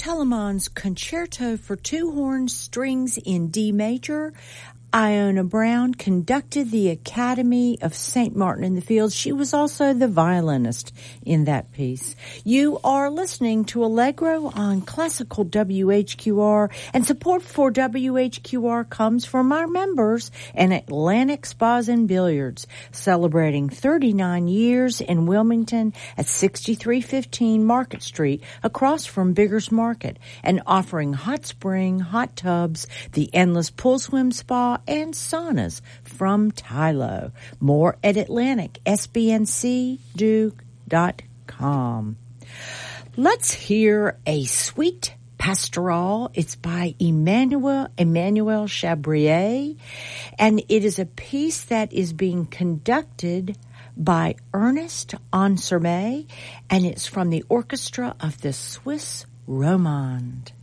Telemann's Concerto for Two Horns Strings in D Major. Iona Brown conducted the Academy of St. Martin in the Fields. She was also the violinist in that piece. You are listening to Allegro on Classical WHQR, and support for WHQR comes from our members and Atlantic Spas and Billiards, celebrating 39 years in Wilmington at 6315 Market Street, across from Biggers Market, and offering hot spring, hot tubs, the Endless Pool Swim Spa, and saunas from Tylo. More at AtlanticSBNCDuke.com. Let's hear a sweet pastoral. It's by Emmanuel Chabrier, and it is a piece that is being conducted by Ernest Ansermet, and it's from the orchestra of the Swiss Romande.